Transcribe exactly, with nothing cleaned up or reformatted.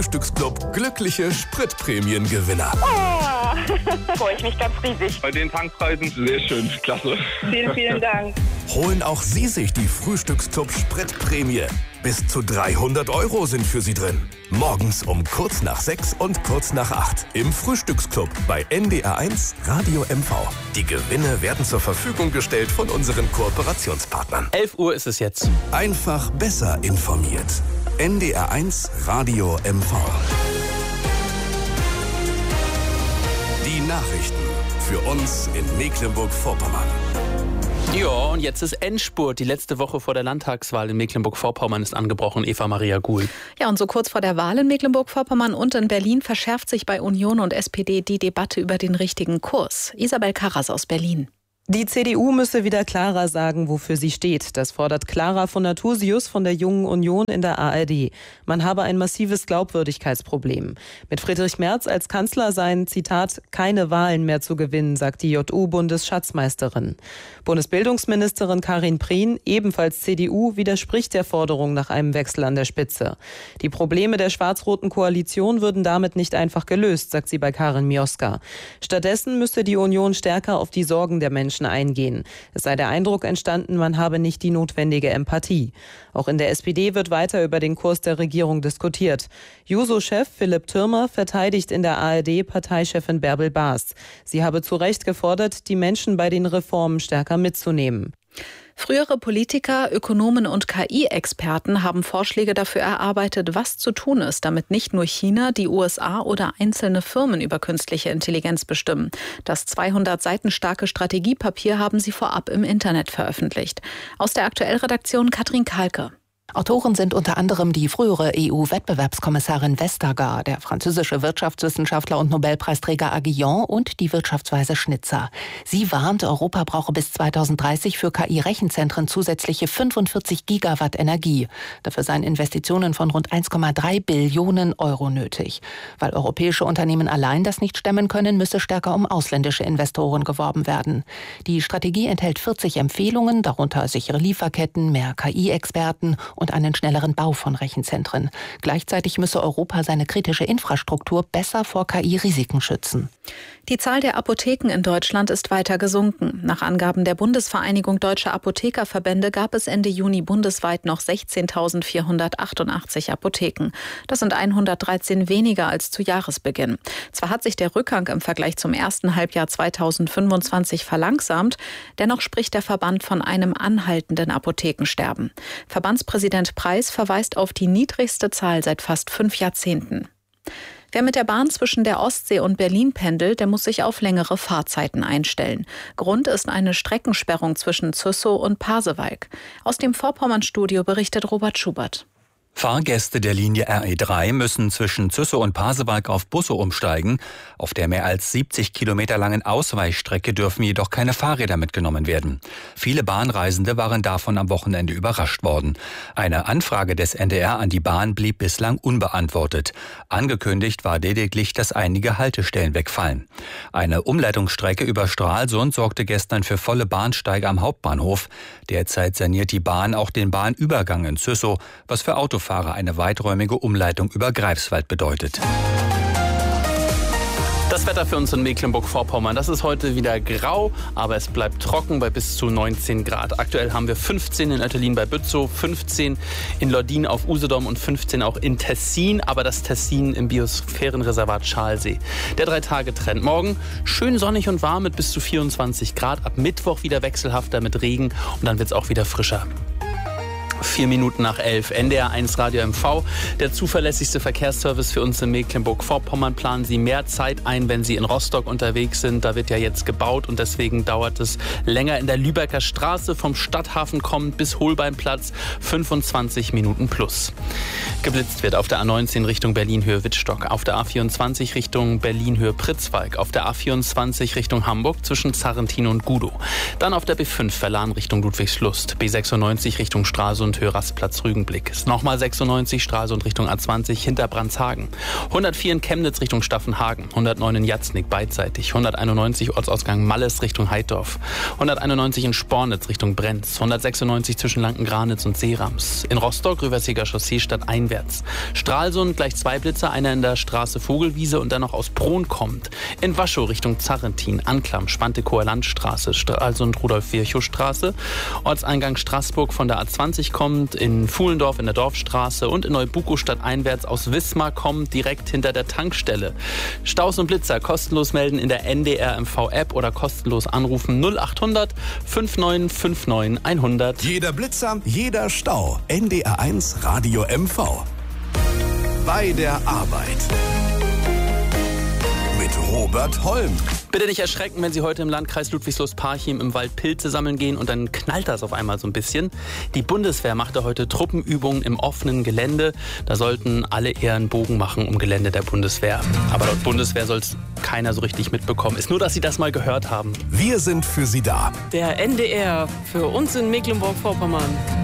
Frühstücksclub glückliche Spritprämiengewinner. Oh, freue ich mich ganz riesig. Bei den Tankpreisen sehr schön, klasse. Vielen, vielen Dank. Holen auch Sie sich die Frühstücksclub Spritprämie. Bis zu dreihundert Euro sind für Sie drin. Morgens um kurz nach sechs und kurz nach acht im Frühstücksclub bei N D R eins Radio M V. Die Gewinne werden zur Verfügung gestellt von unseren Kooperationspartnern. elf Uhr ist es jetzt. Einfach besser informiert. N D R eins Radio M V. Die Nachrichten für uns in Mecklenburg-Vorpommern. Ja, und jetzt ist Endspurt. Die letzte Woche vor der Landtagswahl in Mecklenburg-Vorpommern ist angebrochen. Eva Maria Guhl. Ja, und so kurz vor der Wahl in Mecklenburg-Vorpommern und in Berlin verschärft sich bei Union und S P D die Debatte über den richtigen Kurs. Isabel Karras aus Berlin. Die C D U müsse wieder klarer sagen, wofür sie steht. Das fordert Clara von Natursius von der Jungen Union in der A R D. Man habe ein massives Glaubwürdigkeitsproblem. Mit Friedrich Merz als Kanzler seien, Zitat, keine Wahlen mehr zu gewinnen, sagt die J U-Bundesschatzmeisterin. Bundesbildungsministerin Karin Prien, ebenfalls C D U, widerspricht der Forderung nach einem Wechsel an der Spitze. Die Probleme der schwarz-roten Koalition würden damit nicht einfach gelöst, sagt sie bei Karin Mioska. Stattdessen müsste die Union stärker auf die Sorgen der Menschen eingehen. Es sei der Eindruck entstanden, man habe nicht die notwendige Empathie. Auch in der S P D wird weiter über den Kurs der Regierung diskutiert. Juso-Chef Philipp Türmer verteidigt in der A R D Parteichefin Bärbel Baas. Sie habe zu Recht gefordert, die Menschen bei den Reformen stärker mitzunehmen. Frühere Politiker, Ökonomen und K I-Experten haben Vorschläge dafür erarbeitet, was zu tun ist, damit nicht nur China, die U S A oder einzelne Firmen über künstliche Intelligenz bestimmen. Das zweihundert Seiten starke Strategiepapier haben sie vorab im Internet veröffentlicht. Aus der Aktuellredaktion Katrin Kalke. Autoren sind unter anderem die frühere E U-Wettbewerbskommissarin Vestager, der französische Wirtschaftswissenschaftler und Nobelpreisträger Aguillon und die Wirtschaftsweise Schnitzer. Sie warnt, Europa brauche bis zweitausenddreißig für K I-Rechenzentren zusätzliche fünfundvierzig Gigawatt Energie. Dafür seien Investitionen von rund eins Komma drei Billionen Euro nötig. Weil europäische Unternehmen allein das nicht stemmen können, müsse stärker um ausländische Investoren geworben werden. Die Strategie enthält vierzig Empfehlungen, darunter sichere Lieferketten, mehr K I-Experten und einen schnelleren Bau von Rechenzentren. Gleichzeitig müsse Europa seine kritische Infrastruktur besser vor K I-Risiken schützen. Die Zahl der Apotheken in Deutschland ist weiter gesunken. Nach Angaben der Bundesvereinigung Deutscher Apothekerverbände gab es Ende Juni bundesweit noch sechzehntausendvierhundertachtundachtzig Apotheken. Das sind hundertdreizehn weniger als zu Jahresbeginn. Zwar hat sich der Rückgang im Vergleich zum ersten Halbjahr zweitausendfünfundzwanzig verlangsamt, dennoch spricht der Verband von einem anhaltenden Apothekensterben. Verbandspräsident Preis verweist auf die niedrigste Zahl seit fast fünf Jahrzehnten. Wer mit der Bahn zwischen der Ostsee und Berlin pendelt, der muss sich auf längere Fahrzeiten einstellen. Grund ist eine Streckensperrung zwischen Züssow und Pasewalk. Aus dem Vorpommern-Studio berichtet Robert Schubert. Fahrgäste der Linie R E drei müssen zwischen Züssow und Pasewalk auf Busse umsteigen. Auf der mehr als siebzig Kilometer langen Ausweichstrecke dürfen jedoch keine Fahrräder mitgenommen werden. Viele Bahnreisende waren davon am Wochenende überrascht worden. Eine Anfrage des N D R an die Bahn blieb bislang unbeantwortet. Angekündigt war lediglich, dass einige Haltestellen wegfallen. Eine Umleitungsstrecke über Stralsund sorgte gestern für volle Bahnsteige am Hauptbahnhof. Derzeit saniert die Bahn auch den Bahnübergang in Züssow, was für Autofahrer eine weiträumige Umleitung über Greifswald bedeutet. Das Wetter für uns in Mecklenburg-Vorpommern, das ist heute wieder grau, aber es bleibt trocken bei bis zu neunzehn Grad. Aktuell haben wir fünfzehn in Oettelin bei Bützow, fünfzehn in Lordin auf Usedom und fünfzehn auch in Tessin, aber das Tessin im Biosphärenreservat Schalsee. Der Drei-Tage-Trend. Morgen schön sonnig und warm mit bis zu vierundzwanzig Grad, ab Mittwoch wieder wechselhafter mit Regen und dann wird es auch wieder frischer. Vier Minuten nach elf. N D R eins Radio M V, der zuverlässigste Verkehrsservice für uns in Mecklenburg-Vorpommern. Planen Sie mehr Zeit ein, wenn Sie in Rostock unterwegs sind. Da wird ja jetzt gebaut und deswegen dauert es länger. In der Lübecker Straße vom Stadthafen kommend bis Holbeinplatz fünfundzwanzig Minuten plus. Geblitzt wird auf der A neunzehn Richtung Berlin-Höhe-Wittstock, auf der A vierundzwanzig Richtung Berlin-Höhe-Pritzwalk, auf der A vierundzwanzig Richtung Hamburg zwischen Zarrentin und Gudow. Dann auf der B fünf Verlan Richtung Ludwigslust, B sechsundneunzig Richtung Stralsund Stralsund Hörasplatz Rügenblick. Ist nochmal sechsundneunzig Stralsund Richtung A zwanzig hinter Brandshagen. hundertvier in Chemnitz Richtung Staffenhagen. hundertneun in Jatznig beidseitig. hunderteinundneunzig Ortsausgang Malles Richtung Heidorf. hunderteinundneunzig in Spornitz Richtung Brenz. hundertsechsundneunzig zwischen Lanken-Granitz und Seerams. In Rostock Rüversiger Chaussee stadteinwärts. Stralsund gleich zwei Blitzer, einer in der Straße Vogelwiese und dann noch aus Bron kommt. In Waschow Richtung Zarrentin, Anklam, Spantekower Landstraße, Stralsund Rudolf-Virchow-Straße. Ortseingang Straßburg von der A zwanzig kommt, in Fuhlendorf in der Dorfstraße und in Neubukow stadteinwärts aus Wismar kommt, direkt hinter der Tankstelle. Staus und Blitzer kostenlos melden in der N D R M V-App oder kostenlos anrufen null achthundert neunundfünfzig neunundfünfzig hundert. Jeder Blitzer, jeder Stau. N D R eins Radio M V. Bei der Arbeit. Mit Robert Holm. Bitte nicht erschrecken, wenn Sie heute im Landkreis Ludwigslust-Parchim im Wald Pilze sammeln gehen und dann knallt das auf einmal so ein bisschen. Die Bundeswehr machte heute Truppenübungen im offenen Gelände. Da sollten alle eher einen Bogen machen um Gelände der Bundeswehr. Aber laut Bundeswehr soll es keiner so richtig mitbekommen. Ist nur, dass Sie das mal gehört haben. Wir sind für Sie da. Der N D R für uns in Mecklenburg-Vorpommern.